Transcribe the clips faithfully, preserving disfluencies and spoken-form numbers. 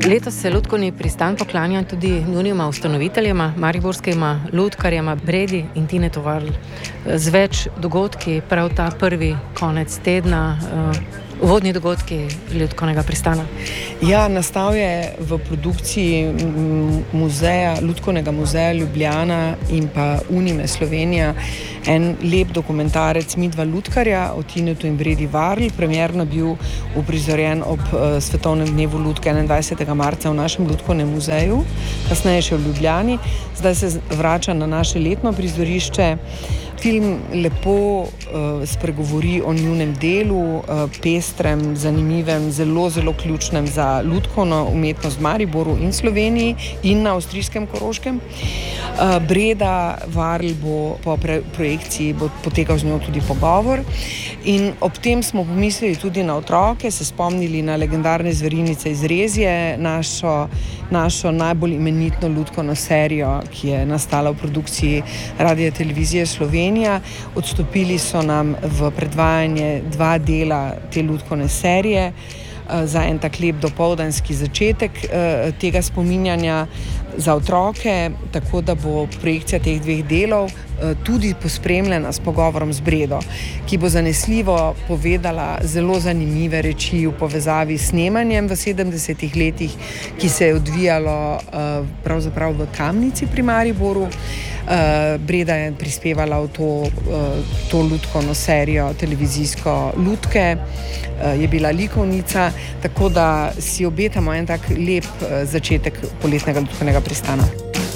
Letos se Lutkovni pristan poklanja tudi njunima ustanoviteljema, mariborskima lutkarjema Bredi in Tinetu Varl. Z več dogodki, prav ta prvi konec tedna, uvodni dogodki Lutkovnega pristana. Ja, nastal je v produkciji muzeja, Lutkovnega muzeja Ljubljana in pa Unime Slovenija en lep dokumentarec Midva lutkarja o Tinetu in Bredi Varl. Premierno bil uprizorjen ob uh, Svetovnem dnevu lutke enaindvajsetega marca v našem Lutkovnem muzeju, kasneje še v Ljubljani. Zdaj se vrača na naše letno prizorišče. Film lepo uh, spregovori o njunem delu, uh, pestrem, zanimivem, zelo, zelo ključnem za lutkovno umetnost v Mariboru in Sloveniji in na avstrijskem Koroškem. Uh, Breda Varl bo po pre- projekciji bo potekal z njo tudi pogovor in ob tem smo pomislili tudi na otroke, se spomnili na legendarne Zverinice iz Rezije, našo, našo najbolj imenitno lutkovno serijo, ki je nastala v produkciji Radia Televizije Slovenija. Odstopili so nam v predvajanje dva dela te lutkovne serije za en tak lep dopoldanski začetek tega spominjanja za otroke, tako da bo projekcija teh dveh delov tudi pospremljena s pogovorom z Bredo, ki bo zanesljivo povedala zelo zanimive reči v povezavi s snemanjem v sedemdesetih letih, ki se je odvijalo pravzaprav v Kamnici pri Mariboru. Breda je prispevala v to, to lutkovno serijo televizijsko Lutke, je bila likovnica, tako da si obetamo en tak lep začetek poletnega lutkovnega pristana.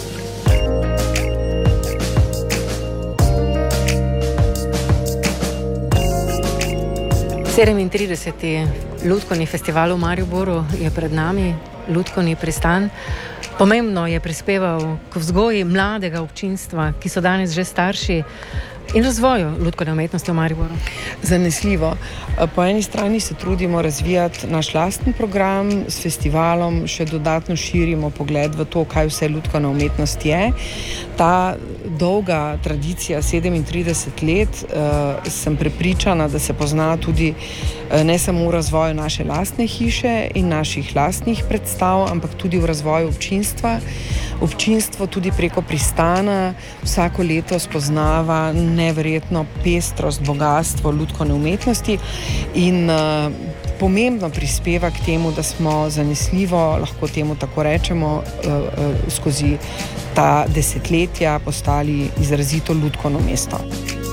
sedemintrideseti Lutkovni festival v Mariboru je pred nami, Lutkovni pristan. Pomembno je prispeval k vzgoji mladega občinstva, ki so danes že starši, in razvoju lutkovne umetnosti v Mariboru. Zanesljivo. Po eni strani se trudimo razvijati naš lasten program, s festivalom še dodatno širimo pogled v to, kaj vse lutkovna umetnost je. Ta dolga tradicija, sedemintrideset let, uh, sem prepričana, da se pozna tudi uh, ne samo v razvoju naše lastne hiše in naših lastnih predstav, ampak tudi v razvoju občinstva. Občinstvo tudi preko pristana vsako leto spoznava neverjetno pestrost, bogatstvo lutkovne umetnosti in uh, pomembno prispeva k temu, da smo zanesljivo, lahko temu tako rečemo, uh, uh, skozi ta desetletja postali izrazito lutkovno mesto.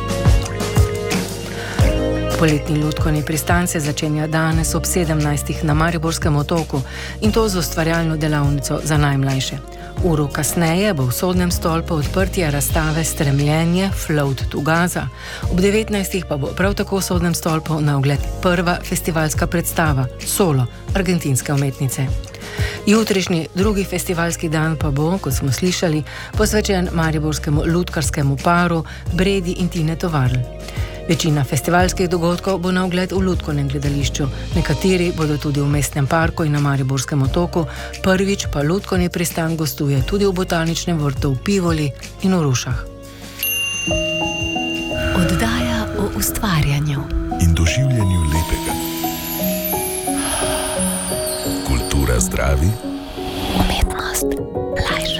Poletni lutkovni pristan se začenja danes ob sedemnajstih na Mariborskem otoku in to z ustvarjalno delavnico za najmlajše. Uro kasneje bo v Sodnem stolpu odprtje razstave Stremljenje Float to Gaza. Ob devetnajstih pa bo prav tako v Sodnem stolpu na ogled prva festivalska predstava Solo argentinske umetnice. Jutrišnji drugi festivalski dan pa bo, kot smo slišali, posvečen mariborskemu lutkarskemu paru Bredi in Tinetu Varl. Večina festivalskih dogodkov bo na ogled v Lutkovnem gledališču, nekateri bodo tudi v Mestnem parku in na Mariborskem otoku, prvič pa Lutkovni pristan gostuje tudi v Botaničnem vrtu v Pivoli in v Rušah. Oddaja o ustvarjanju in doživljanju lepega. Kultura zdravi. Umetnost.